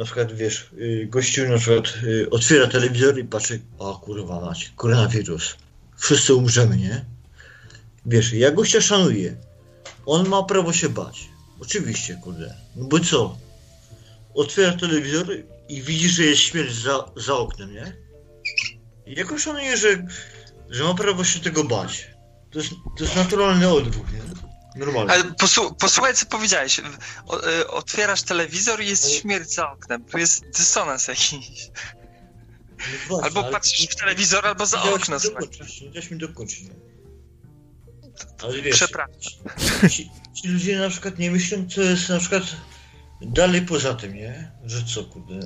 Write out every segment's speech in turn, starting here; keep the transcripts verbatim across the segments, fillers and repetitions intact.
na przykład, wiesz, yy, gościu na przykład yy, otwiera telewizor i patrzy, o kurwa mać, koronawirus, wszyscy umrzemy, nie? Wiesz, ja gościa szanuję, on ma prawo się bać, oczywiście, kurde, no bo co? Otwiera telewizor i widzi, że jest śmierć za, za oknem, nie? I ja go szanuję, że, że ma prawo się tego bać. To jest, to jest naturalny odruch, nie? Normalnie. Ale posłu- posłuchaj, co powiedziałeś. O, y, otwierasz telewizor i jest śmierć za oknem. Tu jest dysonans jakiś. No właśnie, Albo ale- patrzysz w telewizor, albo za Nie okno. dasz mi słuchaj. dokończyć, nie dasz mi dokończyć. Nie? Ale wiesz, Przepraszam. ci, ci ludzie na przykład nie myślą, co jest na przykład dalej poza tym, nie? Że co, kurde.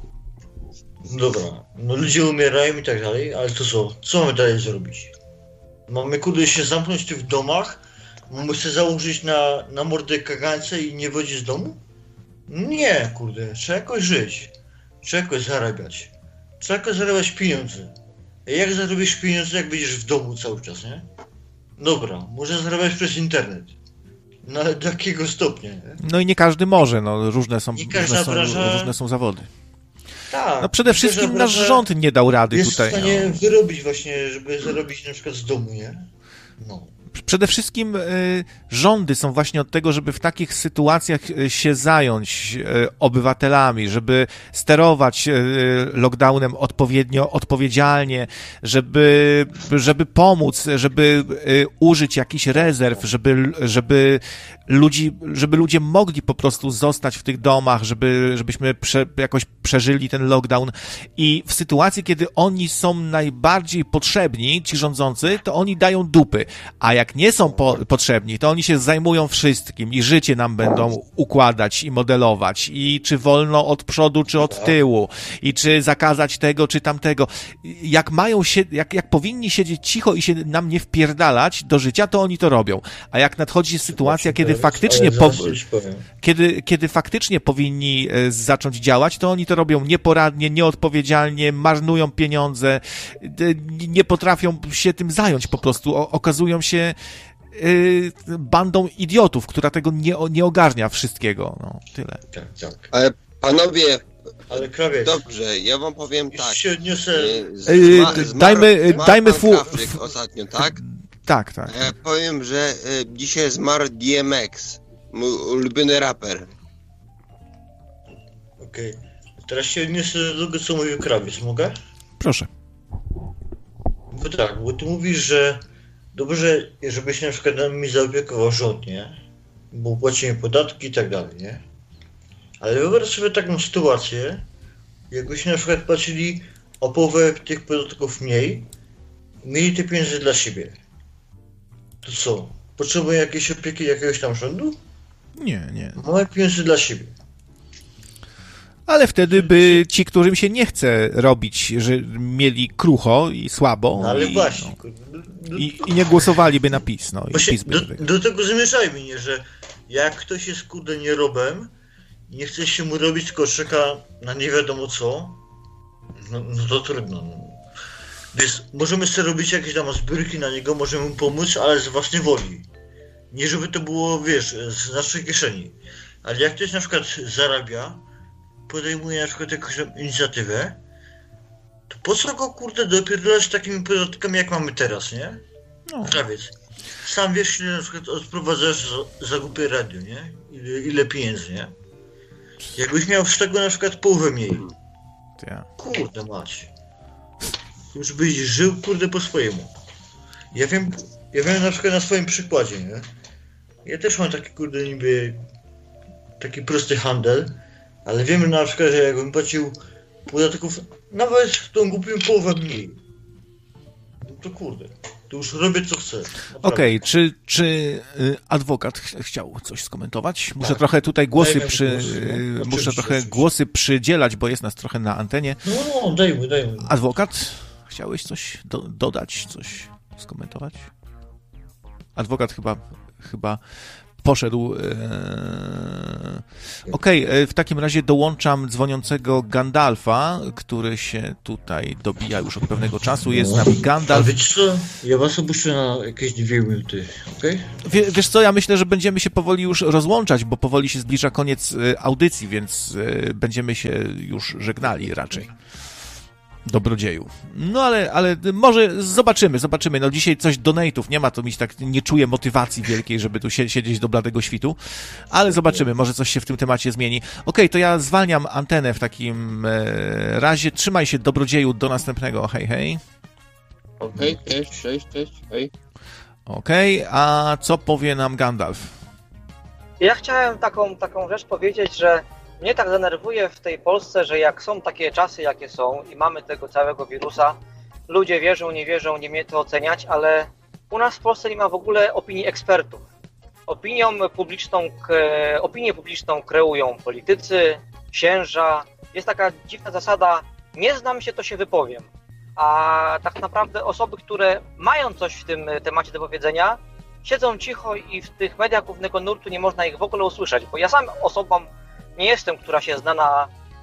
Dobra, no ludzie umierają i tak dalej, ale to co? Co mamy dalej zrobić? Mamy, kurde, się zamknąć tu w domach? Mamy się założyć na, na mordę kagańce i nie wychodzić z domu? Nie, kurde, trzeba jakoś żyć. Trzeba jakoś zarabiać. Trzeba jakoś zarabiać pieniądze. A jak zarobisz pieniądze, jak będziesz w domu cały czas, nie? Dobra, może zarabiać przez internet. No ale do jakiego stopnia, nie? No i nie każdy może, no różne są, Nie różne każda są, branża- różne są zawody. Tak. No przede wszystkim nasz rząd nie dał rady jest tutaj. w stanie No. wyrobić właśnie, żeby zarobić na przykład z domu, nie? No. Przede wszystkim y, rządy są właśnie od tego, żeby w takich sytuacjach y, się zająć y, obywatelami, żeby sterować y, lockdownem odpowiednio, odpowiedzialnie, żeby, żeby pomóc, żeby y, użyć jakichś rezerw, żeby, żeby, ludzi, żeby ludzie mogli po prostu zostać w tych domach, żeby, żebyśmy prze, jakoś przeżyli ten lockdown. I w sytuacji, kiedy oni są najbardziej potrzebni, ci rządzący, to oni dają dupy. A jak nie są po, potrzebni, to oni się zajmują wszystkim i życie nam będą układać i modelować. I czy wolno od przodu, czy od tyłu. I czy zakazać tego, czy tamtego. Jak mają się, jak, jak powinni siedzieć cicho i się nam nie wpierdalać do życia, to oni to robią. A jak nadchodzi sytuacja, kiedy faktycznie, po, kiedy, kiedy faktycznie powinni e, zacząć działać, to oni to robią nieporadnie, nieodpowiedzialnie, marnują pieniądze, d, nie potrafią się tym zająć po prostu. O, okazują się y, bandą idiotów, która tego nie, nie ogarnia wszystkiego. No, tyle. Tak, tak. Ale panowie, Ale krawiec, dobrze, ja wam powiem już tak. się odniosę... e, z- Yy, zma- zmarł- dajmy- zmarł dajmy pan fu- Krawczyk f- ostatnio, tak? Tak, tak. Ja powiem, że e, dzisiaj zmarł D M X, mój ulubiony raper. Okej. Teraz się odniosę do tego, co mówił krawiec, mogę? Proszę. Bo tak, bo ty mówisz, że dobrze, żebyś na przykład nami zaopiekował rząd, nie? Bo płacimy podatki i tak dalej, nie? Ale wyobraź sobie taką sytuację, jakbyśmy na przykład płacili o połowę tych podatków mniej, mieli te pieniądze dla siebie. To co? Potrzebuje jakiejś opieki jakiegoś tam rządu? Nie, nie. Mamy pieniądze dla siebie. Ale wtedy by ci, którym się nie chce robić, że mieli krucho i słabo No ale i, właśnie, no, kurde, no, no, i, i nie głosowaliby na PiS. No, i Właśnie PiS by do, wygrał. do tego zmierzajmy, nie, że jak ktoś jest kurde nierobem, nie chce się mu robić, tylko czeka na nie wiadomo co, no, no to trudno. No. Więc możemy sobie robić jakieś tam zbiórki na niego, możemy mu pomóc, ale z własnej woli. Nie żeby to było, wiesz, z naszej kieszeni. Ale jak ktoś na przykład zarabia, podejmuje na przykład jakąś tam inicjatywę, to po co go kurde dopierdolać takimi podatkami jak mamy teraz, nie? No. Krawiec. Sam wiesz, ile na przykład odprowadzasz za, za głupie radio, nie? Ile, ile pieniędzy, nie? Jakbyś miał z tego na przykład połowę mniej. Ja. Kurde mać. Już byś żył kurde po swojemu. Ja wiem, ja wiem na przykład na swoim przykładzie, nie? Ja też mam taki kurde niby taki prosty handel, ale wiemy na przykład, że jakbym płacił podatków nawet tą głupią połowę mniej. No to kurde, to już robię co chcę. Okej, okay, czy, czy y, adwokat ch- chciał coś skomentować? Muszę Tak. trochę tutaj głosy Dajmy przy, głos, no. y, Oczywiście, muszę trochę oczywiście. głosy przydzielać, bo jest nas trochę na antenie. No, no, dajmy, dajmy. Adwokat, chciałeś coś do, dodać, coś skomentować? Adwokat chyba, chyba poszedł. Eee... Okej, okay, w takim razie dołączam dzwoniącego Gandalfa, który się tutaj dobija już od pewnego czasu. Jest z nami Gandalf. A wiecie co? Ja was opuszczę na jakieś dwie minuty, okej? Okay? Wie, wiesz co, ja myślę, że będziemy się powoli już rozłączać, bo powoli się zbliża koniec audycji, więc będziemy się już żegnali raczej. Dobrodzieju. No ale, ale może zobaczymy, zobaczymy. No dzisiaj coś donate'ów nie ma, to mi się tak nie czuję motywacji wielkiej, żeby tu siedzieć do bladego świtu, ale zobaczymy, może coś się w tym temacie zmieni. Okej, okay, to ja zwalniam antenę w takim e, razie. Trzymaj się, dobrodzieju, do następnego. Hej, hej. Okej, okay, cześć, cześć, cześć, hej. Okej, okay, a co powie nam Gandalf? Ja chciałem taką, taką rzecz powiedzieć, że mnie tak denerwuje w tej Polsce, że jak są takie czasy, jakie są i mamy tego całego wirusa, ludzie wierzą, nie wierzą, nie mnie to oceniać, ale u nas w Polsce nie ma w ogóle opinii ekspertów. Opinią publiczną, opinię publiczną kreują politycy, księża. Jest taka dziwna zasada, nie znam się, to się wypowiem. A tak naprawdę osoby, które mają coś w tym temacie do powiedzenia, siedzą cicho i w tych mediach głównego nurtu nie można ich w ogóle usłyszeć, bo ja sam osobą nie jestem, która się zna na,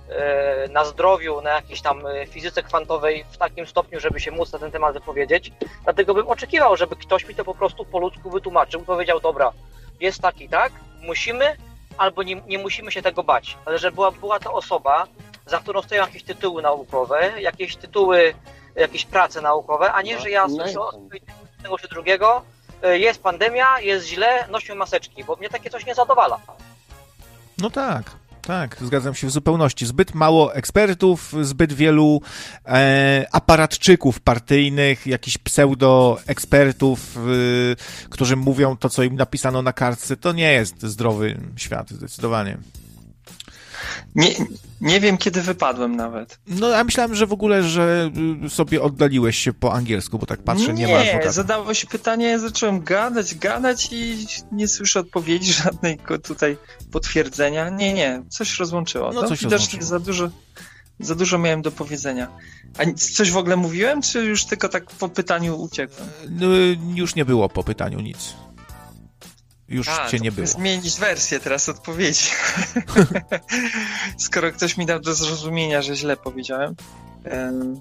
na zdrowiu, na jakiejś tam fizyce kwantowej w takim stopniu, żeby się móc na ten temat wypowiedzieć. Dlatego bym oczekiwał, żeby ktoś mi to po prostu po ludzku wytłumaczył, powiedział, dobra, jest taki, tak, musimy, albo nie, nie musimy się tego bać. Ale że była, była to osoba, za którą stoją jakieś tytuły naukowe, jakieś tytuły, jakieś prace naukowe, a nie, że ja słyszę od jednego czy drugiego, jest pandemia, jest źle, nośmy maseczki, bo mnie takie coś nie zadowala. No tak. Tak, zgadzam się w zupełności. Zbyt mało ekspertów, zbyt wielu e, aparatczyków partyjnych, jakichś pseudo-ekspertów, y, którzy mówią to, co im napisano na kartce. To nie jest zdrowy świat, zdecydowanie. Nie, nie wiem, kiedy wypadłem nawet. No, ja myślałem, że w ogóle, że sobie oddaliłeś się po angielsku, bo tak patrzę, nie, nie ma adwokata. Nie, zadało się pytanie, ja zacząłem gadać, gadać i nie słyszę odpowiedzi żadnego tutaj potwierdzenia. Nie, nie, coś rozłączyło. No, coś widocznie za dużo, za dużo miałem do powiedzenia. A coś w ogóle mówiłem, czy już tylko tak po pytaniu uciekłem? No, już nie było po pytaniu nic. Już A, cię nie było. Zmienić wersję teraz odpowiedzi. Skoro ktoś mi dał do zrozumienia, że źle powiedziałem. Um,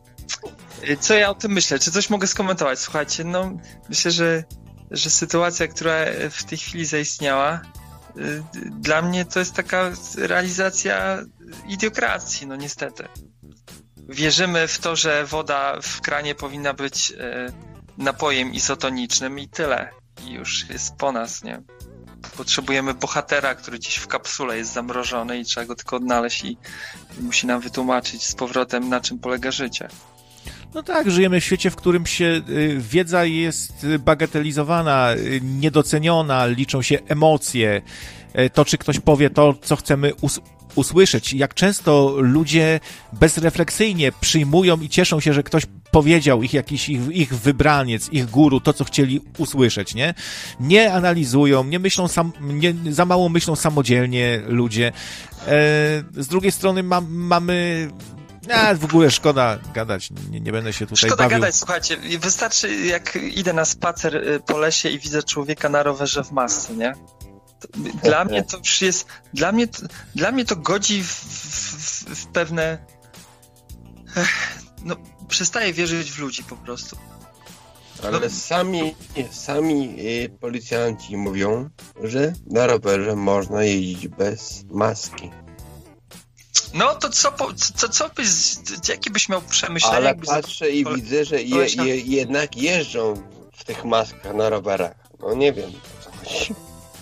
co ja o tym myślę? Czy coś mogę skomentować? Słuchajcie, no myślę, że, że sytuacja, która w tej chwili zaistniała, y, dla mnie to jest taka realizacja idiokracji, no niestety. Wierzymy w to, że woda w kranie powinna być y, napojem izotonicznym i tyle. I już jest po nas, nie? Potrzebujemy bohatera, który gdzieś w kapsule jest zamrożony i trzeba go tylko odnaleźć i, i musi nam wytłumaczyć z powrotem, na czym polega życie. No tak, żyjemy w świecie, w którym się wiedza jest bagatelizowana, niedoceniona, liczą się emocje, to czy ktoś powie to, co chcemy us- usłyszeć. Jak często ludzie bezrefleksyjnie przyjmują i cieszą się, że ktoś powiedział ich jakiś ich, ich wybraniec, ich guru, to, co chcieli usłyszeć, nie? Nie analizują, nie myślą sam, nie, za mało myślą samodzielnie ludzie. E, z drugiej strony ma, mamy... A, w ogóle szkoda gadać, nie, nie będę się tutaj szkoda bawił. gadać, słuchajcie, wystarczy jak idę na spacer po lesie i widzę człowieka na rowerze w masce, nie? Dla mnie to już jest, dla mnie to, dla mnie to godzi w, w, w pewne, no przestaję wierzyć w ludzi po prostu. Ale no. sami, sami policjanci mówią, że na rowerze można jeździć bez maski. No to co, co, co byś, jakie byś miał przemyślenia? Ale patrzę i pole... widzę, że je, je, jednak jeżdżą w tych maskach na rowerach. No nie wiem, o co chodzi.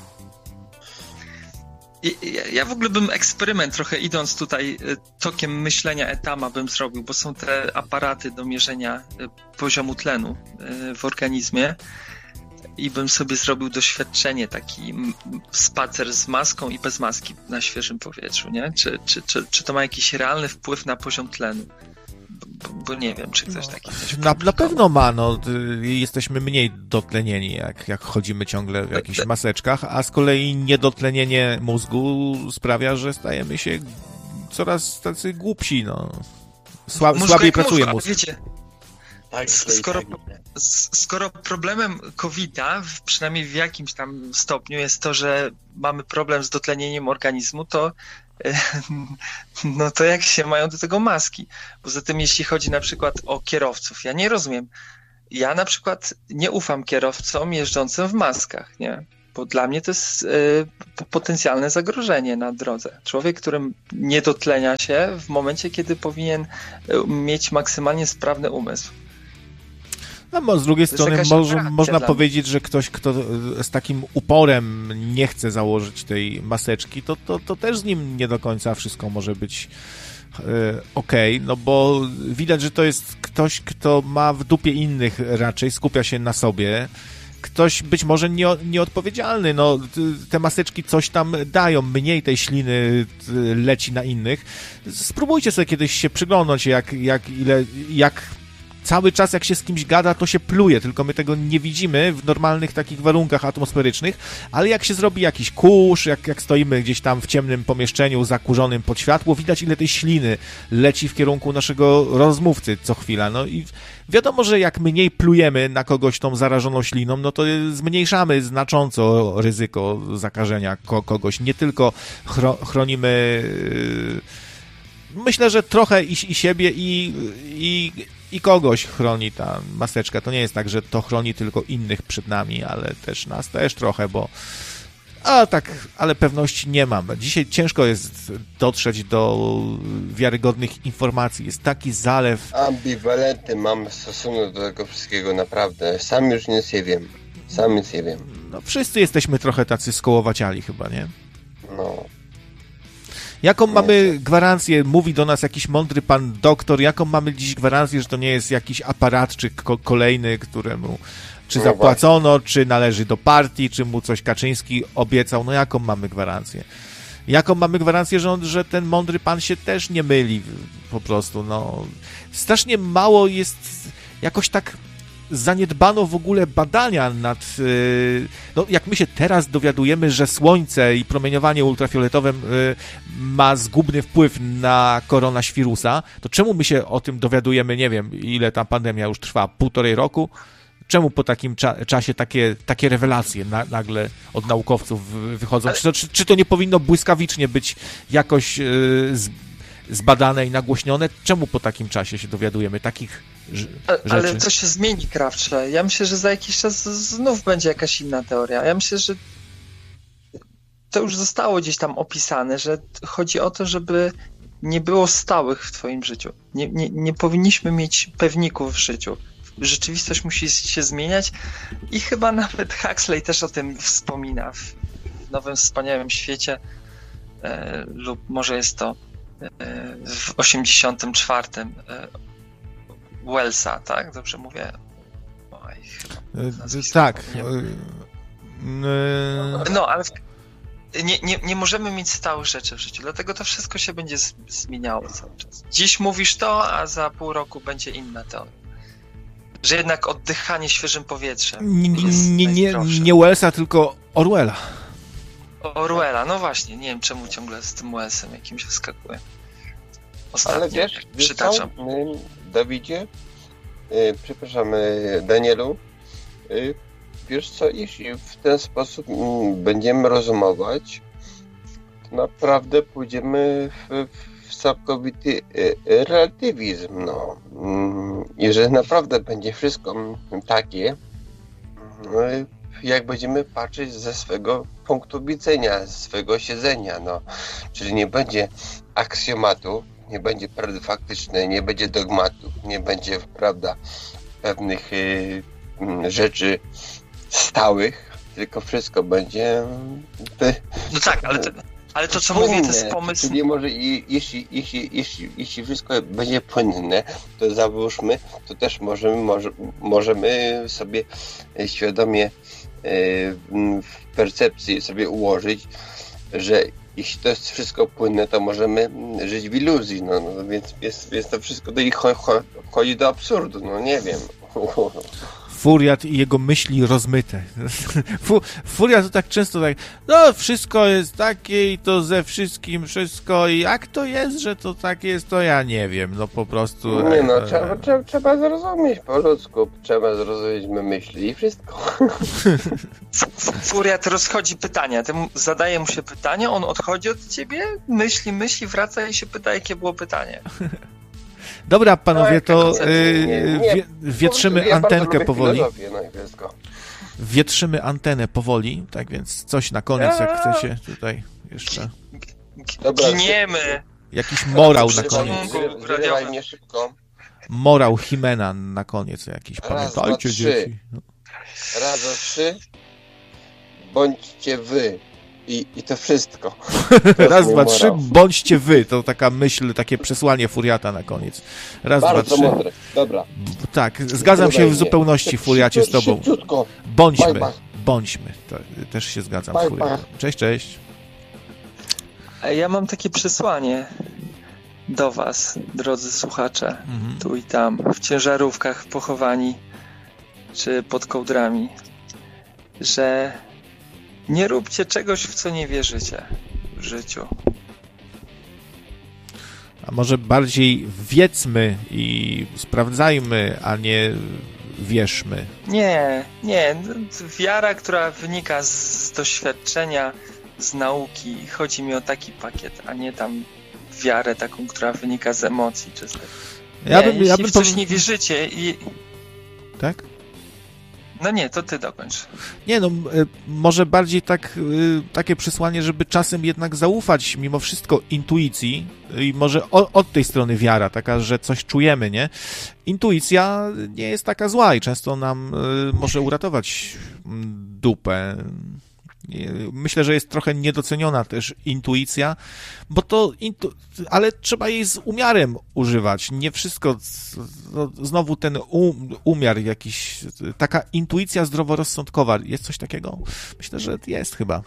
Ja, ja w ogóle bym eksperyment trochę idąc tutaj tokiem myślenia etama bym zrobił, bo są te aparaty do mierzenia poziomu tlenu w organizmie i bym sobie zrobił doświadczenie, taki spacer z maską i bez maski na świeżym powietrzu, nie? Czy, czy, czy, czy to ma jakiś realny wpływ na poziom tlenu? Bo, bo nie wiem, czy ktoś taki... Na, na pewno ma, no. Jesteśmy mniej dotlenieni, jak, jak chodzimy ciągle w jakichś maseczkach, a z kolei niedotlenienie mózgu sprawia, że stajemy się coraz tacy głupsi, no. Sła, słabiej pracuje mózg. Wiecie, Tak, Skoro, tak, tak. skoro problemem kowida, przynajmniej w jakimś tam stopniu, jest to, że mamy problem z dotlenieniem organizmu, to no to jak się mają do tego maski? Poza tym, jeśli chodzi na przykład o kierowców, ja nie rozumiem. Ja na przykład nie ufam kierowcom jeżdżącym w maskach, nie? Bo dla mnie to jest y, potencjalne zagrożenie na drodze. Człowiek, który nie dotlenia się w momencie, kiedy powinien mieć maksymalnie sprawny umysł. No bo z drugiej strony może, można dla powiedzieć, że ktoś, kto z takim uporem nie chce założyć tej maseczki, to, to, to też z nim nie do końca wszystko może być e, okej, okay, no bo widać, że to jest ktoś, kto ma w dupie innych raczej, skupia się na sobie. Ktoś być może nie, nieodpowiedzialny, no te maseczki coś tam dają, mniej tej śliny leci na innych. Spróbujcie sobie kiedyś się przyglądnąć, jak, jak ile, jak cały czas jak się z kimś gada, to się pluje, tylko my tego nie widzimy w normalnych takich warunkach atmosferycznych, ale jak się zrobi jakiś kurz, jak, jak stoimy gdzieś tam w ciemnym pomieszczeniu zakurzonym pod światło, widać ile tej śliny leci w kierunku naszego rozmówcy co chwila, no i wiadomo, że jak mniej plujemy na kogoś tą zarażoną śliną, no to zmniejszamy znacząco ryzyko zakażenia ko- kogoś, nie tylko chro- chronimy yy, myślę, że trochę i, i siebie i, i I kogoś chroni ta maseczka. To nie jest tak, że to chroni tylko innych przed nami, ale też nas też trochę, bo a tak, ale pewności nie mam. Dzisiaj ciężko jest dotrzeć do wiarygodnych informacji. Jest taki zalew. Ambiwalentny mam stosunek do tego wszystkiego, naprawdę. Sam już nic nie wiem. Sam nic nie wiem. No wszyscy jesteśmy trochę tacy skołowaciali chyba, nie? No. Jaką mamy gwarancję, mówi do nas jakiś mądry pan doktor, jaką mamy dziś gwarancję, że to nie jest jakiś aparatczyk ko- kolejny, któremu czy No zapłacono, właśnie. Czy należy do partii, czy mu coś Kaczyński obiecał, no jaką mamy gwarancję? Jaką mamy gwarancję, że, on, że ten mądry pan się też nie myli po prostu, no. Strasznie mało jest jakoś tak zaniedbano w ogóle badania nad, no jak my się teraz dowiadujemy, że słońce i promieniowanie ultrafioletowe ma zgubny wpływ na koronawirusa, to czemu my się o tym dowiadujemy, nie wiem, ile ta pandemia już trwa, półtorej roku? Czemu po takim cza- czasie takie, takie rewelacje na, nagle od naukowców wychodzą? Ale... Czy, to, czy, czy to nie powinno błyskawicznie być jakoś yy, z, zbadane i nagłośnione? Czemu po takim czasie się dowiadujemy takich rzeczy? Ale to się zmieni, Krawcze. Ja myślę, że za jakiś czas znów będzie jakaś inna teoria. Ja myślę, że to już zostało gdzieś tam opisane, że chodzi o to, żeby nie było stałych w twoim życiu. Nie, nie, nie powinniśmy mieć pewników w życiu. Rzeczywistość musi się zmieniać i chyba nawet Huxley też o tym wspomina w Nowym Wspaniałym Świecie, e, lub może jest to e, w osiemdziesiątym czwartym e, Wellsa, tak? Dobrze mówię? Oj, chyba tak. No, ale w... nie, nie, nie możemy mieć stałych rzeczy w życiu, dlatego to wszystko się będzie zmieniało cały czas. Dziś mówisz to, a za pół roku będzie inna teoria. Że jednak oddychanie świeżym powietrzem nie, nie, nie, nie Wellsa, tylko Orwella. Orwella, no właśnie, nie wiem czemu ciągle z tym Wellsem jakimś wyskakuje. Ostatnio ale wiesz, przytaczam. Dawidzie, yy, przepraszam, yy, Danielu, yy, wiesz co, jeśli w ten sposób yy, będziemy rozumować, to naprawdę pójdziemy w, w całkowity yy, relatywizm, no. Yy, jeżeli naprawdę będzie wszystko takie, yy, jak będziemy patrzeć ze swego punktu widzenia, ze swego siedzenia, no. Czyli nie będzie aksjomatu, nie będzie prawdy faktycznej, nie będzie dogmatów, nie będzie, prawda, pewnych y, y, rzeczy stałych, tylko wszystko będzie... Y, no tak, ale to, ale to co płynne. Mówię, to jest pomysł... Czyli może i, jeśli, jeśli, jeśli, jeśli wszystko będzie płynne, to załóżmy, to też możemy, może, możemy sobie świadomie y, w percepcji sobie ułożyć, że jeśli to jest wszystko płynne, to możemy żyć w iluzji, no, no więc, więc, więc to wszystko do, chodzi do absurdu, no nie wiem. Furiat i jego myśli rozmyte. Furiat to tak często tak, no wszystko jest takie i to ze wszystkim wszystko i jak to jest, że to tak jest, to ja nie wiem, no po prostu... Nie no, trzeba, trzeba, trzeba zrozumieć po ludzku, trzeba zrozumieć my myśli i wszystko. Furiat rozchodzi pytania, ty mu, zadaje mu się pytanie, on odchodzi od ciebie, myśli, myśli, wraca i się pyta, jakie było pytanie. Dobra, panowie, to Tak, yy, nie, nie, wie, wietrzymy ja antenkę powoli. No i wszystko. Wietrzymy antenę powoli, tak więc coś na koniec, jak chcecie tutaj jeszcze. Dobra, Giniemy! Jakiś morał na Przecież koniec. on- Wyrywaj mnie szybko. Morał Himena na koniec jakiś. Raz, Pamiętajcie, dwa, trzy. dzieci. No. Raz, dwa, trzy. Bądźcie wy. I, i to wszystko. To Raz, jest dwa, mój trzy, morał. bądźcie wy. To taka myśl, takie przesłanie Furiata na koniec. Raz, Bardzo dwa, trzy. mądre. Dobra. Tak, zgadzam się w Wyrywaj zupełności, mnie. Furiacie, z tobą. Szybciutko. Bądźmy, Bye, bye. bądźmy. To, też się zgadzam, Bye, Furiacie. bye. Cześć, cześć. A ja mam takie przesłanie do was, drodzy słuchacze, Mhm. tu i tam, w ciężarówkach pochowani, czy pod kołdrami, że nie róbcie czegoś, w co nie wierzycie w życiu. A może bardziej wiedzmy i sprawdzajmy, a nie wierzmy. Nie, nie, wiara, która wynika z doświadczenia, z nauki, chodzi mi o taki pakiet, a nie tam wiarę taką, która wynika z emocji czystych. Ja nie, bym, jeśli ja bym w coś powie- nie wierzycie i... Tak? No nie, to ty dokończ. Nie no, m- y, może bardziej tak, y, takie przesłanie, żeby czasem jednak zaufać mimo wszystko intuicji i może o, od tej strony wiara, taka, że coś czujemy, nie? Intuicja nie jest taka zła i często nam y, może uratować mm, dupę. Y, Myślę, że jest trochę niedoceniona też intuicja, bo to, intu... ale trzeba jej z umiarem używać. Nie wszystko, z- no, znowu ten um, umiar jakiś, taka intuicja zdroworozsądkowa. Jest coś takiego? Myślę, że jest chyba.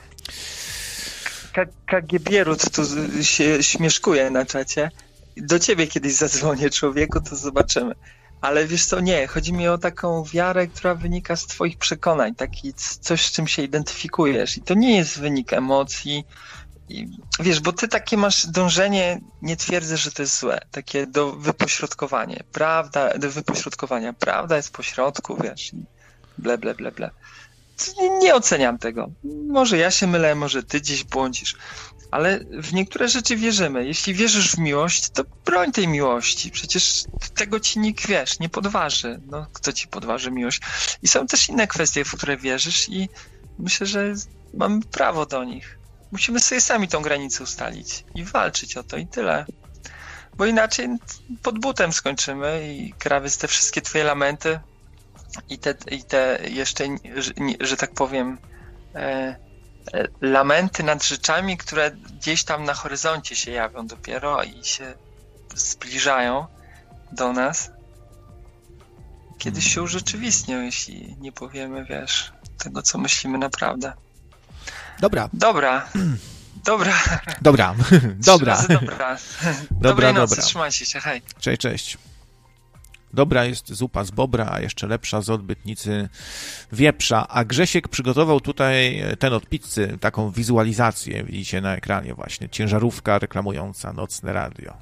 K- KGB-rut tu z- się śmieszkuje na czacie. Do ciebie kiedyś zadzwonię, człowieku, to zobaczymy. Ale wiesz co, nie, chodzi mi o taką wiarę, która wynika z twoich przekonań, taki c- coś, z czym się identyfikujesz. I to nie jest wynik emocji. I, wiesz, bo ty takie masz dążenie, nie twierdzę, że to jest złe, takie do wypośrodkowania. Prawda, do wypośrodkowania. Prawda jest pośrodku, wiesz, i ble, ble, ble, ble. Nie, nie oceniam tego. Może ja się mylę, może ty gdzieś błądzisz. Ale w niektóre rzeczy wierzymy. Jeśli wierzysz w miłość, to broń tej miłości. Przecież tego ci nikt, wiesz, nie podważy. No, kto ci podważy miłość? I są też inne kwestie, w które wierzysz i myślę, że mamy prawo do nich. Musimy sobie sami tą granicę ustalić i walczyć o to i tyle. Bo inaczej pod butem skończymy i krawiec te wszystkie twoje lamenty i te, i te jeszcze, że, że tak powiem, e, lamenty nad rzeczami, które gdzieś tam na horyzoncie się jawią dopiero i się zbliżają do nas. Kiedyś się urzeczywistnią, jeśli nie powiemy, wiesz, tego, co myślimy naprawdę. Dobra, Dobra, dobra, dobra, Trzy dobra. razy dobra. Dobra, Dobrej nocy, dobra. trzymajcie się, hej. Cześć, cześć. Dobra jest zupa z bobra, a jeszcze lepsza z odbytnicy wieprza. A Grzesiek przygotował tutaj ten od pizzy, taką wizualizację, widzicie na ekranie właśnie. Ciężarówka reklamująca nocne radio.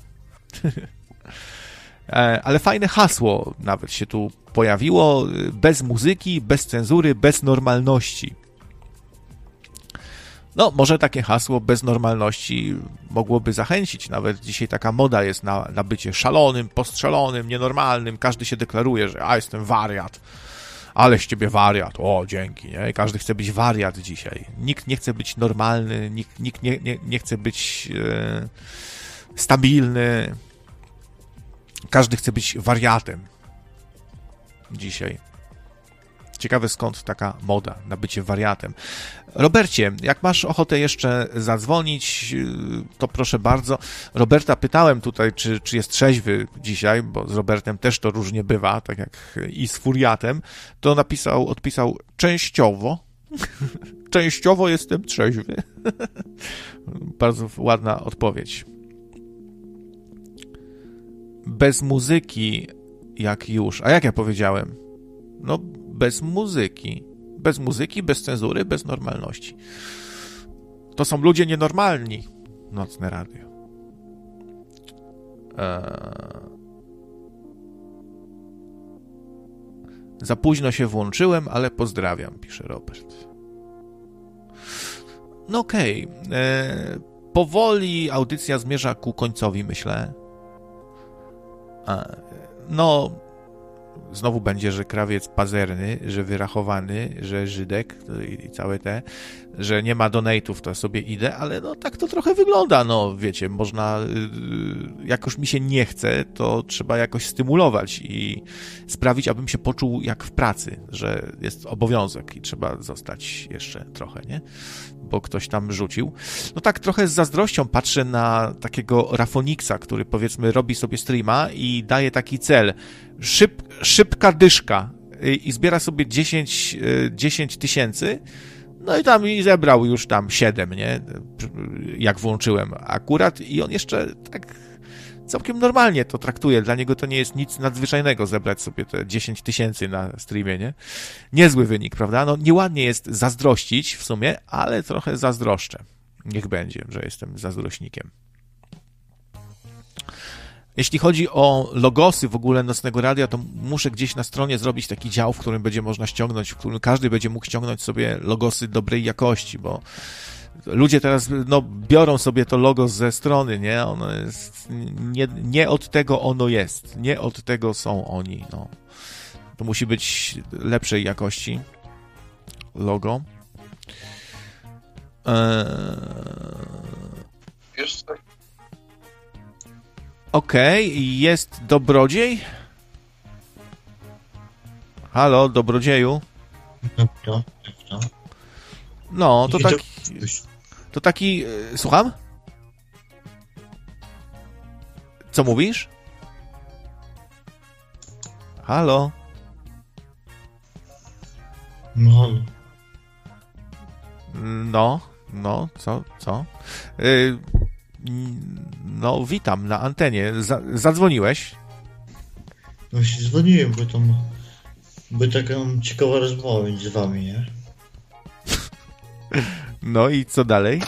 E, Ale fajne hasło nawet się tu pojawiło. Bez muzyki, bez cenzury, bez normalności. No, może takie hasło bez normalności mogłoby zachęcić. Nawet dzisiaj taka moda jest na, na bycie szalonym, postrzelonym, nienormalnym. Każdy się deklaruje, że a jestem wariat. Ale z ciebie wariat. O, dzięki. Nie? Każdy chce być wariat dzisiaj. Nikt nie chce być normalny, nikt, nikt nie, nie, nie chce być e, stabilny. Każdy chce być wariatem dzisiaj. Ciekawe skąd taka moda na bycie wariatem. Robercie, jak masz ochotę jeszcze zadzwonić, to proszę bardzo. Roberta pytałem tutaj, czy, czy jest trzeźwy dzisiaj, bo z Robertem też to różnie bywa, tak jak i z Furiatem. To napisał, odpisał częściowo. Częściowo jestem trzeźwy. Bardzo ładna odpowiedź. Bez muzyki, jak już. A jak ja powiedziałem? No, bez muzyki. Bez muzyki, bez cenzury, bez normalności. To są ludzie nienormalni. Nocne radio. Eee... Za późno się włączyłem, ale pozdrawiam, pisze Robert. No okej. Okay. Eee... Powoli audycja zmierza ku końcowi, myślę. Eee... No... Znowu będzie, że krawiec pazerny, że wyrachowany, że Żydek i całe te, że nie ma donate'ów, to sobie idę, ale no tak to trochę wygląda, no wiecie, można, jak już mi się nie chce, to trzeba jakoś stymulować i sprawić, abym się poczuł jak w pracy, że jest obowiązek i trzeba zostać jeszcze trochę, nie? Bo ktoś tam rzucił. No tak trochę z zazdrością patrzę na takiego Rafoniksa, który powiedzmy robi sobie streama i daje taki cel, Szyb, szybka dyszka i, i zbiera sobie dziesięć tysięcy, no i tam i zebrał już tam siedem, nie? Jak włączyłem akurat i on jeszcze tak całkiem normalnie to traktuje. Dla niego to nie jest nic nadzwyczajnego zebrać sobie te dziesięć tysięcy na streamie, nie? Niezły wynik, prawda? No nieładnie jest zazdrościć w sumie, ale trochę zazdroszczę. Niech będzie, że jestem zazdrośnikiem. Jeśli chodzi o logosy w ogóle Nocnego Radia, to muszę gdzieś na stronie zrobić taki dział, w którym będzie można ściągnąć, w którym każdy będzie mógł ściągnąć sobie logosy dobrej jakości, bo ludzie teraz no, biorą sobie to logo ze strony, nie? Ono jest, nie, nie od tego ono jest, nie od tego są oni, no. To musi być lepszej jakości logo. Eee... Wiesz co? Okej, okay, jest dobrodziej? Halo, dobrodzieju? No, no, no. No, to taki... To taki... Słucham? Co mówisz? Halo? No. No, no, co, co? Yy, no, witam na antenie. Z- zadzwoniłeś? Właśnie dzwoniłem, bo tam... By taka ciekawa rozmowa między wami, nie? No i co dalej?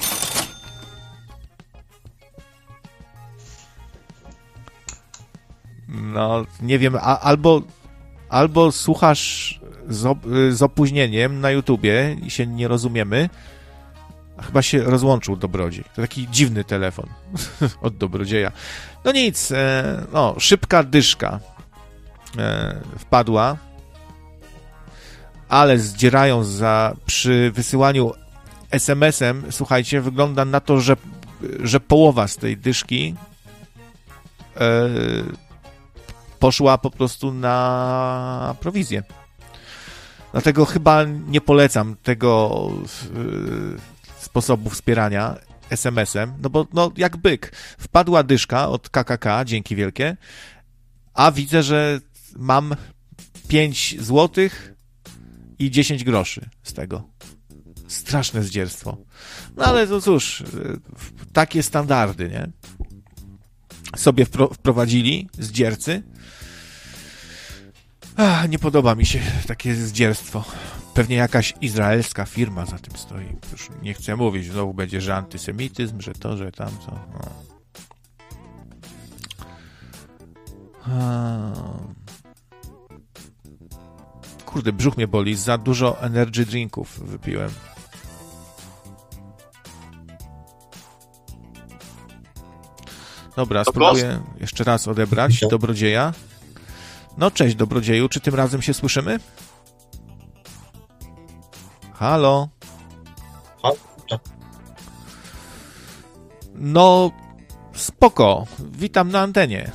No, nie wiem, a, albo, albo słuchasz z, op- z opóźnieniem na YouTubie i się nie rozumiemy. Chyba się rozłączył Dobrodziej. To taki dziwny telefon od Dobrodzieja. No nic, e, no, szybka dyszka e, wpadła, ale zdzierają za, przy wysyłaniu es em esem, słuchajcie, wygląda na to, że, że połowa z tej dyszki e, poszła po prostu na prowizję. Dlatego chyba nie polecam tego e, sposobu wspierania es em esem, no bo no, jak byk. Wpadła dyszka od ka ka ka, dzięki wielkie, a widzę, że mam pięć złotych i dziesięć groszy z tego. Straszne zdzierstwo. No ale to cóż, takie standardy, nie? Sobie wpro- wprowadzili zdziercy. Ach, nie podoba mi się takie zdzierstwo. Pewnie jakaś izraelska firma za tym stoi. Już nie chcę mówić, znowu będzie, że antysemityzm, że to, że tamto. No. Kurde, brzuch mnie boli. Za dużo energy drinków wypiłem. Dobra, spróbuję jeszcze raz odebrać Dobrodzieja. No cześć Dobrodzieju, czy tym razem się słyszymy? Halo? No, spoko. Witam na antenie.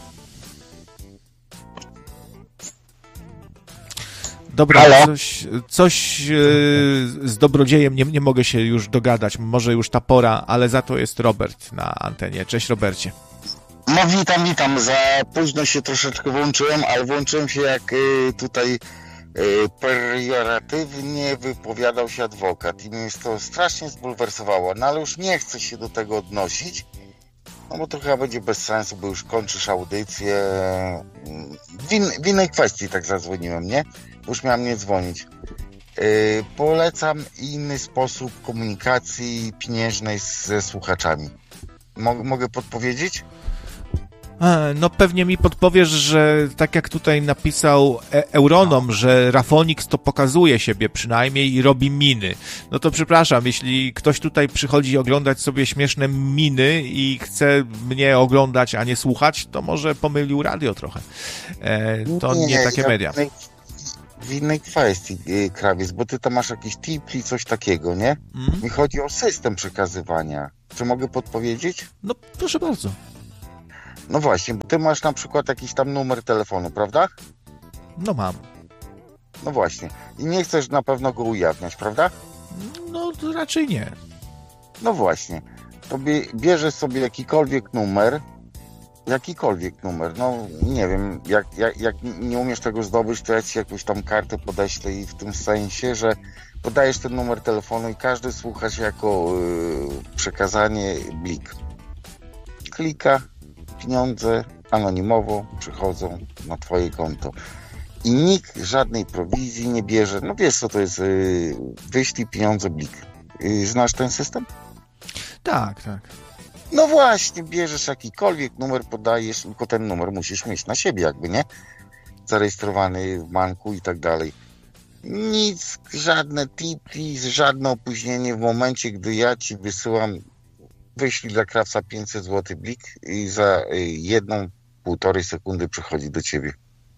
Dobra, Halo? coś, coś yy, z Dobrodziejem nie, nie mogę się już dogadać. Może już ta pora, ale za to jest Robert na antenie. Cześć Robercie. No witam, witam. Za późno się troszeczkę włączyłem, ale włączyłem się jak y, tutaj y, pejoratywnie wypowiadał się adwokat i mnie to strasznie zbulwersowało, no ale już nie chcę się do tego odnosić. No bo to chyba będzie bez sensu, bo już kończysz audycję. W, in, w innej kwestii tak zadzwoniłem, nie? Bo już miałem nie dzwonić. Yy, polecam inny sposób komunikacji pieniężnej ze słuchaczami. Mo- mogę podpowiedzieć? E, No pewnie mi podpowiesz, że tak jak tutaj napisał e- Euronom, że Rafonix to pokazuje siebie przynajmniej i robi miny. No to przepraszam, jeśli ktoś tutaj przychodzi oglądać sobie śmieszne miny i chce mnie oglądać, a nie słuchać, to może pomylił radio trochę. E, to nie, nie takie ja media. W innej, w innej kwestii, yy, Krawiec, bo ty tam masz jakiś tipli, coś takiego, nie? Mm? Mi chodzi o system przekazywania. Czy mogę podpowiedzieć? No proszę bardzo. No właśnie, bo ty masz na przykład jakiś tam numer telefonu, prawda? No mam. No właśnie. I nie chcesz na pewno go ujawniać, prawda? No to raczej nie. No właśnie. To bie, bierzesz sobie jakikolwiek numer, jakikolwiek numer, no nie wiem, jak, jak, jak nie umiesz tego zdobyć, to ja ci jakąś tam kartę podeślę i w tym sensie, że podajesz ten numer telefonu i każdy słucha się jako yy, przekazanie blik. Klika, pieniądze anonimowo przychodzą na twoje konto. I nikt żadnej prowizji nie bierze. No wiesz co to jest, yy, wyślij pieniądze blik. Yy, znasz ten system? Tak, tak. No właśnie, bierzesz jakikolwiek numer, podajesz, tylko ten numer musisz mieć na siebie jakby, nie? Zarejestrowany w banku i tak dalej. Nic, żadne tipy, żadne opóźnienie w momencie, gdy ja ci wysyłam, wyślij dla Krawca pięćset złotych blik i za jedną, półtorej sekundy przychodzi do ciebie.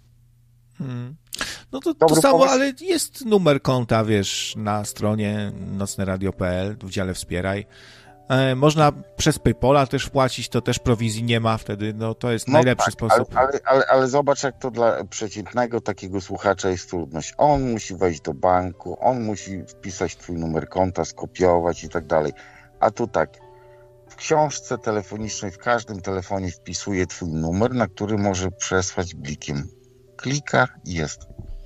Hmm. No to, to Dobry samo, pomysł. ale jest numer konta, wiesz, na stronie nocne radio kropka p l w dziale Wspieraj. E, można przez PayPala też wpłacić, to też prowizji nie ma wtedy, no to jest No najlepszy tak, sposób. Ale, ale, ale, ale zobacz, jak to dla przeciętnego takiego słuchacza jest trudność. On musi wejść do banku, on musi wpisać twój numer konta, skopiować i tak dalej. A tu tak, w książce telefonicznej w każdym telefonie wpisuje twój numer, na który może przesłać blikiem. Klika i jest.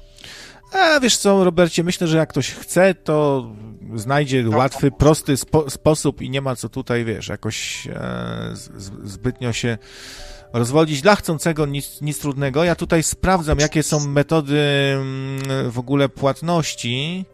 A wiesz co, Robercie, myślę, że jak ktoś chce, to znajdzie No. łatwy, prosty spo, sposób i nie ma co tutaj, wiesz, jakoś e, z, zbytnio się rozwodzić. Dla chcącego nic, nic trudnego. Ja tutaj sprawdzam, jakie są metody mm, w ogóle płatności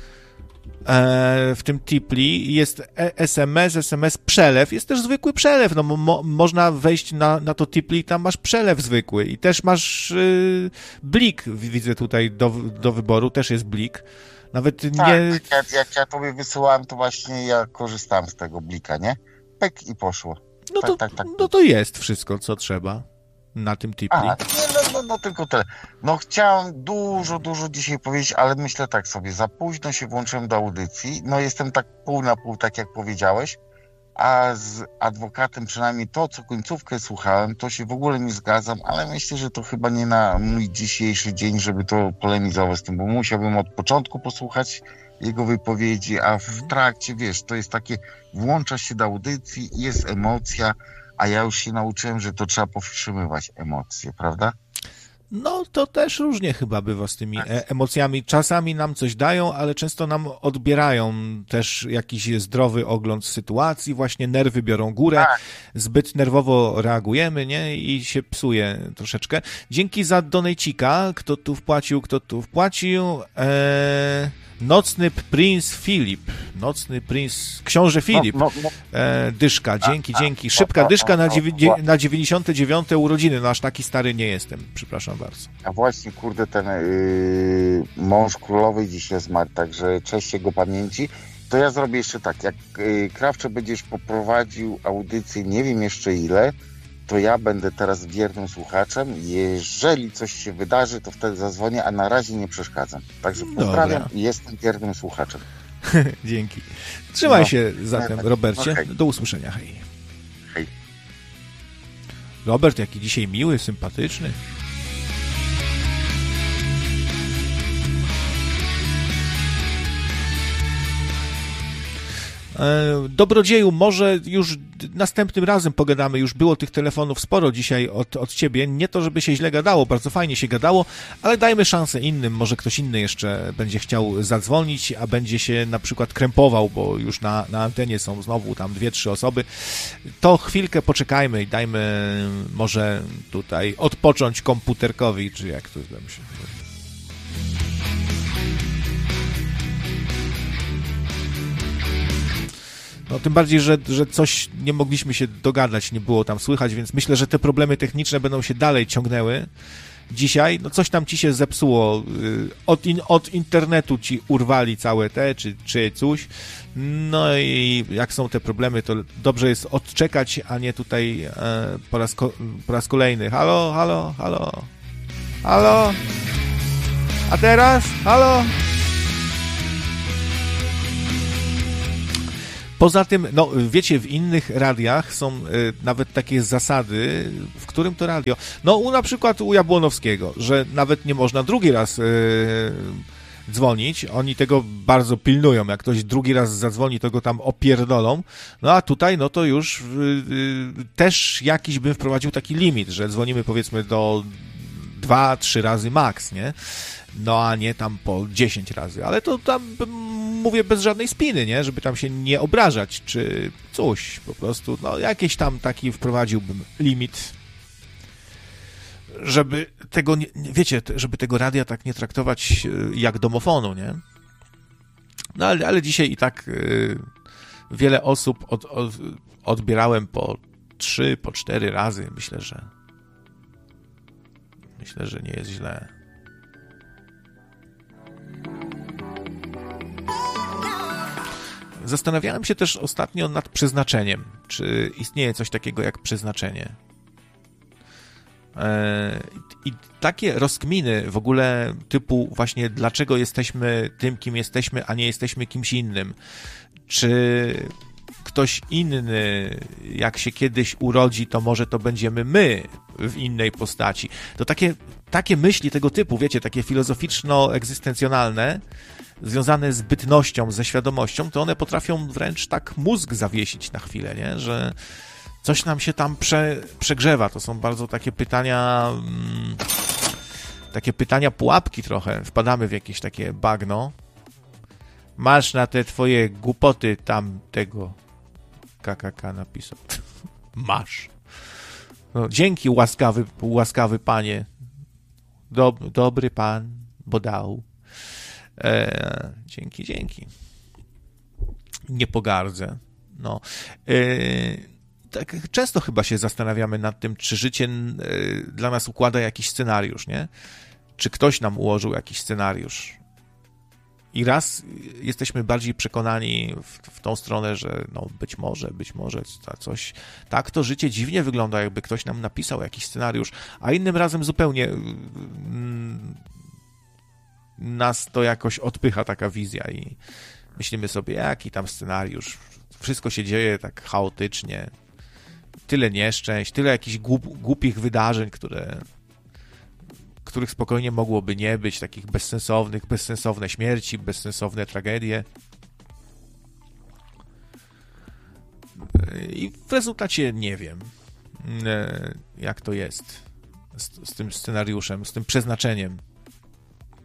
e, w tym Tipli. Jest e- S M S, S M S przelew. Jest też zwykły przelew. No, mo, można wejść na, na to Tipli i tam masz przelew zwykły. I też masz y, blik, widzę tutaj do, do wyboru. Też jest blik. Nawet Tak, nie... jak, ja, jak ja tobie wysyłałem, to właśnie ja korzystałem z tego blika, nie? Pek i poszło. No tak, to, tak, tak. no to jest wszystko, co trzeba na tym Tipli. A, nie, no, no, no tylko tyle. No chciałem dużo, dużo dzisiaj powiedzieć, ale myślę tak sobie, za późno się włączyłem do audycji, no jestem tak pół na pół, tak jak powiedziałeś, a z adwokatem przynajmniej to, co końcówkę słuchałem, to się w ogóle nie zgadzam, ale myślę, że to chyba nie na mój dzisiejszy dzień, żeby to polemizować z tym, bo musiałbym od początku posłuchać jego wypowiedzi, a w trakcie, wiesz, to jest takie, włączasz się do audycji, jest emocja, a ja już się nauczyłem, że to trzeba powstrzymywać emocje, prawda? No to też różnie chyba bywa z tymi e- emocjami. Czasami nam coś dają, ale często nam odbierają też jakiś zdrowy ogląd sytuacji, właśnie nerwy biorą górę, Tak. zbyt nerwowo reagujemy, nie? I się psuje troszeczkę. Dzięki za donejcika, kto tu wpłacił, kto tu wpłacił. Eee, Nocny Prince Filip, Nocny Prince, książę Filip, No, no, no. e, dyszka, dzięki, dzięki. Szybka dyszka na, dziewię- na dziewięćdziesiąte dziewiąte urodziny, no aż taki stary nie jestem, przepraszam bardzo. A właśnie, kurde, ten yy, mąż królowej dzisiaj zmarł, także cześć jego pamięci. To ja zrobię jeszcze tak, jak yy, Krawcze będziesz poprowadził audycję, nie wiem jeszcze ile, to ja będę teraz wiernym słuchaczem. Jeżeli coś się wydarzy, to wtedy zadzwonię, a na razie nie przeszkadzam. Także pozdrawiam i jestem wiernym słuchaczem. Dzięki. Trzymaj No. się zatem, No, Robercie. hej. Do usłyszenia, hej. Hej. Robert, jaki dzisiaj miły, sympatyczny. Dobrodzieju, może już następnym razem pogadamy, już było tych telefonów sporo dzisiaj od, od ciebie, nie to, żeby się źle gadało, bardzo fajnie się gadało, ale dajmy szansę innym, może ktoś inny jeszcze będzie chciał zadzwonić, a będzie się na przykład krępował, bo już na, na antenie są znowu tam dwie, trzy osoby, to chwilkę poczekajmy i dajmy może tutaj odpocząć komputerkowi, czy jak to tam się... No, tym bardziej, że, że coś nie mogliśmy się dogadać, nie było tam słychać, więc myślę, że te problemy techniczne będą się dalej ciągnęły dzisiaj. No coś tam ci się zepsuło, od, in, od internetu ci urwali całe te, czy, czy coś. No i jak są te problemy, to dobrze jest odczekać, a nie tutaj e, po, raz ko, po raz kolejny. Halo, halo, halo, halo, a teraz, halo. Poza tym, no wiecie, w innych radiach są y, nawet takie zasady, w którym to radio, no u, na przykład u Jabłonowskiego, że nawet nie można drugi raz y, dzwonić, oni tego bardzo pilnują, jak ktoś drugi raz zadzwoni, to go tam opierdolą, no a tutaj, no to już y, y, też jakiś bym wprowadził taki limit, że dzwonimy powiedzmy do dwa, trzy razy max, nie? No a nie tam po dziesięć razy, ale to tam mówię bez żadnej spiny, nie? Żeby tam się nie obrażać, czy coś, po prostu, no jakiś tam taki wprowadziłbym limit, żeby tego, nie, wiecie, żeby tego radia tak nie traktować jak domofonu, nie? No ale, ale dzisiaj i tak y, wiele osób od, od, odbierałem po trzy, po cztery razy, myślę, że myślę, że nie jest źle. Zastanawiałem się też ostatnio nad przeznaczeniem. Czy istnieje coś takiego jak przeznaczenie? I takie rozkminy w ogóle typu właśnie dlaczego jesteśmy tym, kim jesteśmy, a nie jesteśmy kimś innym. Czy ktoś inny, jak się kiedyś urodzi, to może to będziemy my w innej postaci. To takie, takie myśli tego typu, wiecie, takie filozoficzno-egzystencjonalne, związane z bytnością, ze świadomością, to one potrafią wręcz tak mózg zawiesić na chwilę, nie? Że coś nam się tam prze, przegrzewa. To są bardzo takie pytania, mm, takie pytania pułapki trochę. Wpadamy w jakieś takie bagno. Masz na te twoje głupoty tam tego K K K napisał. Masz. No, dzięki łaskawy, łaskawy panie. Dob, dobry pan, bo dał. E, dzięki, dzięki. Nie pogardzę. No. E, tak często chyba się zastanawiamy nad tym, czy życie e, dla nas układa jakiś scenariusz, nie? Czy ktoś nam ułożył jakiś scenariusz. I raz jesteśmy bardziej przekonani w, w tą stronę, że no być może, być może coś, tak to życie dziwnie wygląda, jakby ktoś nam napisał jakiś scenariusz, a innym razem zupełnie mm, nas to jakoś odpycha taka wizja i myślimy sobie, jaki tam scenariusz, wszystko się dzieje tak chaotycznie, tyle nieszczęść, tyle jakichś głup, głupich wydarzeń, które których spokojnie mogłoby nie być, takich bezsensownych, bezsensowne śmierci, bezsensowne tragedie. I w rezultacie nie wiem, jak to jest z, z tym scenariuszem, z tym przeznaczeniem.